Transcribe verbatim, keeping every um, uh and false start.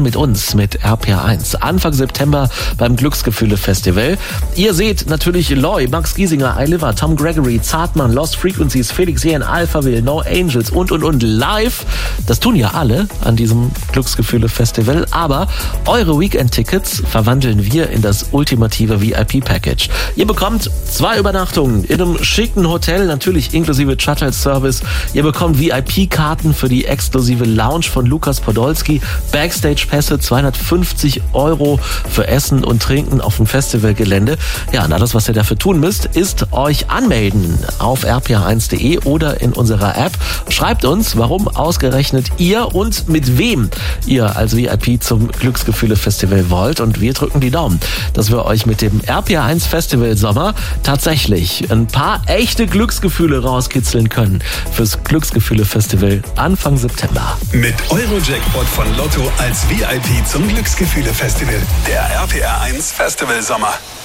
mit uns, mit R P R eins. Anfang September beim Glücksgefühle Festival. Ihr seht natürlich Loy, Max Giesinger, iLiver, Tom Gregory, Zartmann, Lost Frequencies, Felix Jähn, Alphaville, No Angels und, und, und live. Das tun ja alle an diesem Glücksgefühle Festival. Aber eure Weekend-Tickets verwandeln wir in das ultimative V I P-Package. Ihr bekommt zwei Übernachtungen in einem schicken Hotel, natürlich inklusive Shuttle-Service. Ihr bekommt V I P-Karten für die exklusive Lounge von Lukas Podolski, Backstage-Pässe, zweihundertfünfzig Euro für Essen und Trinken auf dem Festivalgelände. Ja, und alles, was ihr dafür tun müsst, ist euch anmelden auf r p r eins punkt d e oder in unserer App. Schreibt uns, warum ausgerechnet ihr und mit wem ihr als V I P zum Glücksgefühle-Festival wollt. Und wir drücken die Daumen, dass wir euch mit dem R P R eins Festival Sommer tatsächlich ein paar echte Glücksgefühle rauskitzeln können fürs Glücksgefühle-Festival Anfang September. Mit Eurojackpot von Lotto als V I P zum Glücksgefühle-Festival. Der R P R eins Festival Sommer.